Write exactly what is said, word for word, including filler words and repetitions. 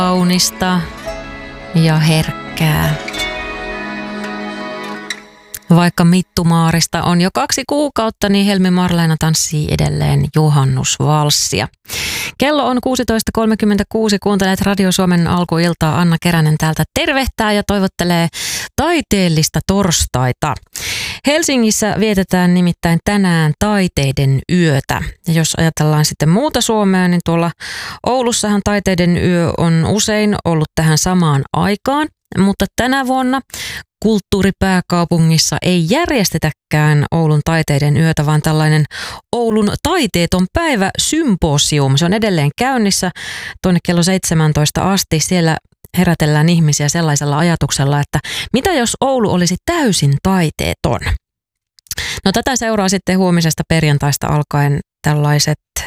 kaunista ja herkkää. Vaikka Mittumaarista on jo kaksi kuukautta, niin Helmi Marleena tanssii edelleen juhannusvalssia. Kello on kuusitoista kolmekymmentäkuusi. Kuuntelet Radio Suomen alkuiltaa. Anna Keränen täältä tervehtää ja toivottelee taiteellista torstaita. Helsingissä vietetään nimittäin tänään taiteiden yötä. Ja jos ajatellaan sitten muuta Suomea, niin tuolla Oulussahan taiteiden yö on usein ollut tähän samaan aikaan. Mutta tänä vuonna kulttuuripääkaupungissa ei järjestetäkään Oulun taiteiden yötä, vaan tällainen Oulun taiteeton päivä symposium. Se on edelleen käynnissä tuonne kello seitsemäntoista asti. Siellä herätellään ihmisiä sellaisella ajatuksella, että mitä jos Oulu olisi täysin taiteeton? No tätä seuraa sitten huomisesta perjantaista alkaen tällaiset